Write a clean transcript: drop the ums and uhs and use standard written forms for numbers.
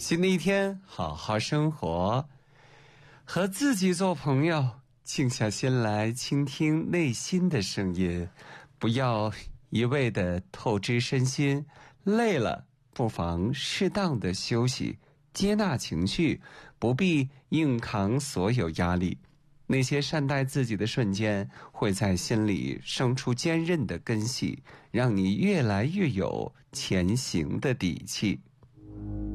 新的一天，好好生活，和自己做朋友，静下心来倾听内心的声音，不要一味的透支身心，累了不妨适当的休息，接纳情绪，不必硬扛所有压力。那些善待自己的瞬间，会在心里生出坚韧的根系，让你越来越有前行的底气。